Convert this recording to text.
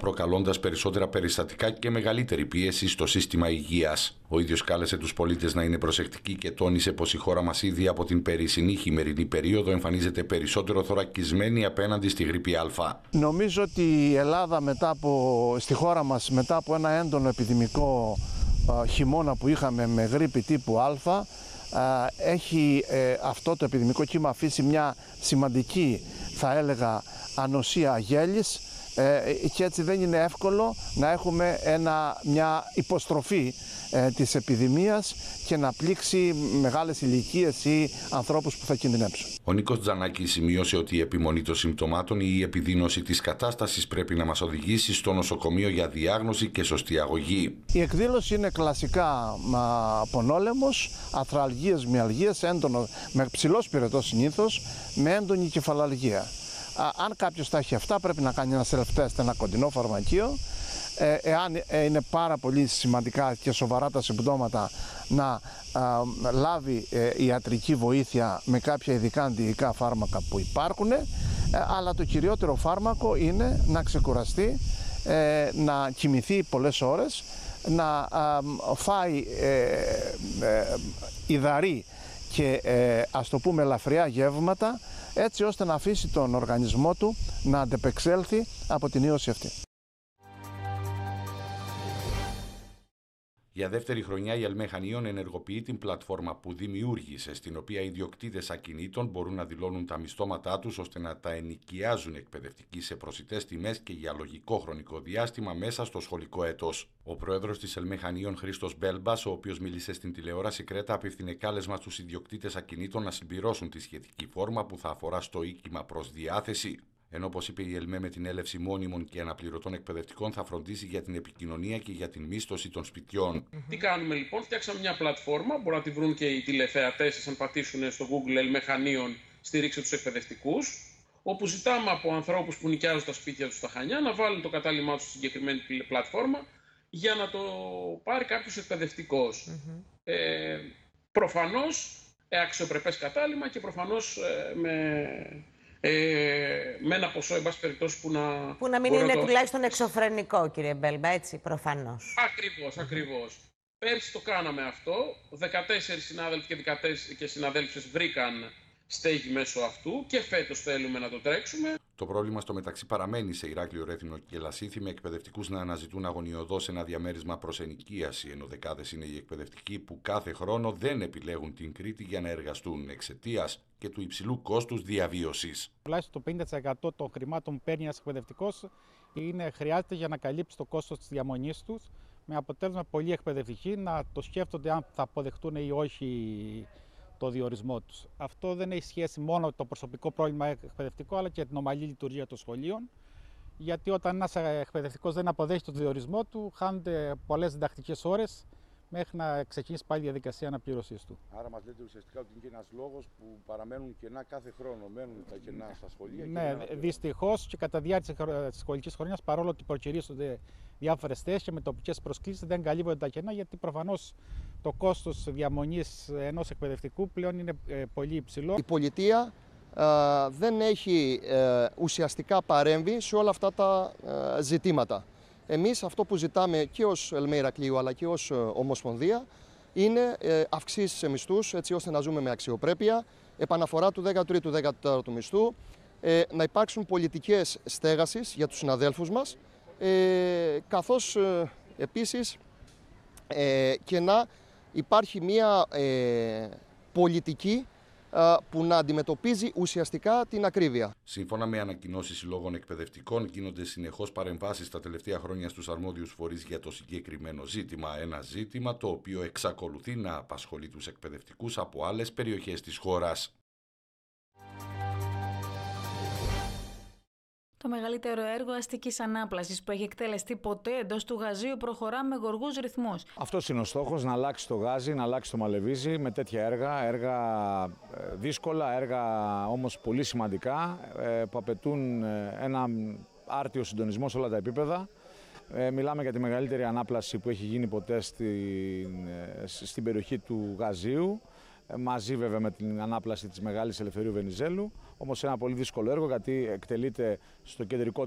προκαλώντας περισσότερα περιστατικά και μεγαλύτερη πίεση στο σύστημα υγείας. Ο ίδιος κάλεσε τους πολίτες να είναι προσεκτικοί και τόνισε πως η χώρα μας ήδη από την περσινή χειμερινή περίοδο εμφανίζεται περισσότερο θωρακισμένη απέναντι στη γρίπη Α. Νομίζω ότι η Ελλάδα στη χώρα μας μετά από ένα έντονο επιδημικό χειμώνα που είχαμε με γρίπη τύπου Α, έχει αυτό το επιδημικό κύμα αφήσει μια σημαντική, θα έλεγα, ανοσία γέλης και έτσι δεν είναι εύκολο να έχουμε μια υποστροφή της επιδημίας και να πλήξει μεγάλες ηλικίες ή ανθρώπους που θα κινδυνεύσουν. Ο Νίκος Τζανάκης σημείωσε ότι η επιμονή των συμπτωμάτων ή η επιδείνωση της κατάστασης πρέπει να μας οδηγήσει στο νοσοκομείο για διάγνωση και σωστή αγωγή. Η εκδήλωση είναι κλασικά πονόλαιμος, αθραλγίες, μυαλγίες, έντονο, με ψηλό πυρετό συνήθως, με έντονη κεφαλαλγία. Αν κάποιος τα έχει αυτά, πρέπει να κάνει ένα self-test, ένα κοντινό φαρμακείο. Εάν είναι πάρα πολύ σημαντικά και σοβαρά τα συμπτώματα, να λάβει ιατρική βοήθεια με κάποια ειδικά αντιϊκά φάρμακα που υπάρχουν, αλλά το κυριότερο φάρμακο είναι να ξεκουραστεί, να κοιμηθεί πολλές ώρες, να φάει υδαρή και ας το πούμε ελαφριά γεύματα, έτσι ώστε να αφήσει τον οργανισμό του να αντεπεξέλθει από την ίωση αυτή. Για δεύτερη χρονιά η ΕΛΜΕ Χανίων ενεργοποιεί την πλατφόρμα που δημιούργησε, στην οποία οι ιδιοκτήτες ακινήτων μπορούν να δηλώνουν τα μισθώματά τους ώστε να τα ενοικιάζουν εκπαιδευτικοί σε προσιτές τιμές και για λογικό χρονικό διάστημα μέσα στο σχολικό έτος. Ο πρόεδρος της ΕΛΜΕ Χανίων, Χρήστος Μπέλμπας, ο οποίος μίλησε στην τηλεόραση Κρέτα, απίφθινε κάλεσμα στους ιδιοκτήτες ακινήτων να συμπληρώσουν τη σχετική φόρμα που θα αφορά στο οίκημα προς διάθεση. Ενώ, όπως είπε η ΕΛΜΕ, με την έλευση μόνιμων και αναπληρωτών εκπαιδευτικών θα φροντίσει για την επικοινωνία και για την μίσθωση των σπιτιών. Τι κάνουμε λοιπόν? Φτιάξαμε μια πλατφόρμα, μπορούν να τη βρουν και οι τηλεθεατές αν πατήσουν στο Google ΕΛΜΕ Χανίων στήριξε τους εκπαιδευτικούς, όπου ζητάμε από ανθρώπους που νοικιάζουν τα σπίτια τους στα Χανιά να βάλουν το κατάλημά τους στη συγκεκριμένη πλατφόρμα για να το πάρει κάποιος εκπαιδευτικός. Προφανώς αξιοπρεπές κατάλημα και προφανώς με ένα ποσό, εν πάση περιπτώσει, που να μην είναι τουλάχιστον εξωφρενικό, κύριε Μπέλμπα, έτσι, προφανώς. Ακριβώς. Πέρσι το κάναμε αυτό. 14 συνάδελφοι και συναδέλφες βρήκαν στέγη μέσω αυτού και φέτος θέλουμε να το τρέξουμε. Το πρόβλημα στο μεταξύ παραμένει σε Ηράκλειο, Ρέθυμνο και Λασίθι, με εκπαιδευτικούς να αναζητούν αγωνιωδώς ένα διαμέρισμα προς ενοικίαση, ενώ δεκάδες είναι οι εκπαιδευτικοί που κάθε χρόνο δεν επιλέγουν την Κρήτη για να εργαστούν εξαιτίας και του υψηλού κόστους διαβίωσης. Τουλάχιστον το 50% των χρημάτων που παίρνει ένας εκπαιδευτικός χρειάζεται για να καλύψει το κόστος της διαμονής τους, με αποτέλεσμα πολλοί εκπαιδευτικοί να το σκέφτονται αν θα αποδεχτούν ή όχι το διορισμό τους. Αυτό δεν έχει σχέση μόνο με το προσωπικό πρόβλημα εκπαιδευτικό, αλλά και την ομαλή λειτουργία των σχολείων. Γιατί όταν ένας εκπαιδευτικός δεν αποδέχεται το διορισμό του, χάνονται πολλές διδακτικές ώρες μέχρι να ξεκινήσει πάλι η διαδικασία αναπλήρωσής του. Άρα μας λέτε ουσιαστικά ότι είναι και ένας λόγος που παραμένουν κενά κάθε χρόνο, μένουν τα κενά στα σχολεία. Ναι, δυστυχώς και κατά διάρκεια της σχολικής χρονιάς, παρόλο ότι προκυρήσονται διάφορες θέσεις και με τοπικές προσκλήσεις, δεν καλύπτονται τα κενά, γιατί προφανώς το κόστος διαμονής ενός εκπαιδευτικού πλέον είναι πολύ υψηλό. Η πολιτεία δεν έχει ουσιαστικά παρέμβει σε όλα αυτά τα ζητήματα. Εμείς αυτό που ζητάμε και ως ΕΛΜΕ Ηρακλείου αλλά και ως Ομοσπονδία είναι αυξήσεις σε μισθούς, έτσι ώστε να ζούμε με αξιοπρέπεια, επαναφορά του 13ου-14ου μισθού, να υπάρξουν πολιτικές στέγασης για τους συναδέλφους μας, καθώς επίσης και να υπάρχει μια πολιτική που να αντιμετωπίζει ουσιαστικά την ακρίβεια. Σύμφωνα με ανακοινώσεις συλλόγων εκπαιδευτικών, γίνονται συνεχώς παρεμβάσεις τα τελευταία χρόνια στους αρμόδιους φορείς για το συγκεκριμένο ζήτημα. Ένα ζήτημα το οποίο εξακολουθεί να απασχολεί τους εκπαιδευτικούς από άλλες περιοχές της χώρας. Το μεγαλύτερο έργο αστικής ανάπλασης που έχει εκτελεστεί ποτέ εντός του Γαζίου προχωρά με γοργούς ρυθμούς. Αυτός είναι ο στόχος, να αλλάξει το Γάζι, να αλλάξει το Μαλεβίζι με τέτοια έργα δύσκολα, έργα όμως πολύ σημαντικά, που απαιτούν ένα άρτιο συντονισμό σε όλα τα επίπεδα. Μιλάμε για τη μεγαλύτερη ανάπλαση που έχει γίνει ποτέ στην περιοχή του Γαζίου, μαζί βέβαια με την ανάπλαση της Μεγάλης Ελευθερίου Βενιζέλου, όμως ένα πολύ δύσκολο έργο γιατί εκτελείται στο κεντρικό